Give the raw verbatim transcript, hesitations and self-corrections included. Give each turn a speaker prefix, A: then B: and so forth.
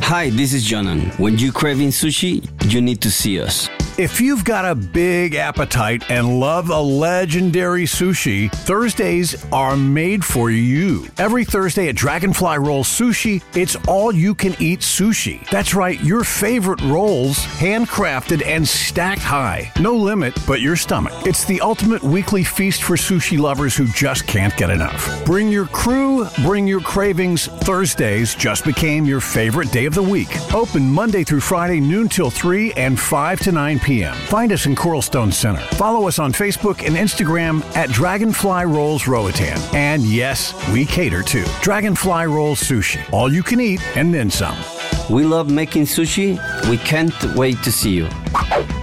A: Hi, this is Jonan. When you're craving sushi, you need to see us.
B: If you've got a big appetite and love a legendary sushi, Thursdays are made for you. Every Thursday at Dragonfly Roll Sushi, it's all-you-can-eat sushi. That's right, your favorite rolls, handcrafted and stacked high. No limit but your stomach. It's the ultimate weekly feast for sushi lovers who just can't get enough. Bring your crew, bring your cravings. Thursdays just became your favorite day of the week. Open Monday through Friday, noon till three and five to nine p.m. Find us in Coral Stone Center. Follow us on Facebook and Instagram at Dragonfly Rolls Roatan. And yes, we cater to Dragonfly Rolls Sushi. All you can eat and then some.
A: We love making sushi. We can't wait to see you.